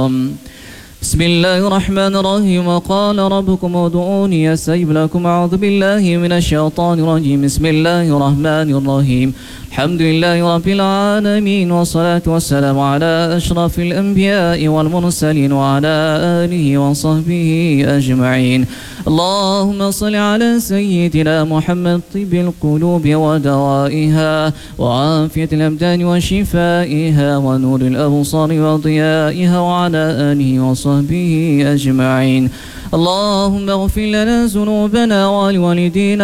بسم الله الرحمن الرحيم. وقال ربكم ادعوني استجب لكم. أعوذ بالله من الشيطان الرجيم. بسم الله الرحمن الرحيم. الحمد لله رب العالمين، والصلاة والسلام على أشرف الأنبياء والمرسلين وعلى آله وصحبه أجمعين. اللهم صل على سيدنا محمد طب القلوب ودوائها وعافية الأبدان وشفائها ونور الأبصار وضيائها وعلى آله وصحبه أجمعين. اللهم اغفر لنا ذنوبنا ولوالدينا